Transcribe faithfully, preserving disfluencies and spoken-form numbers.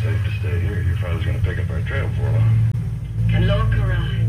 safe to stay here. Your father's gonna pick up our trail before long. And look around.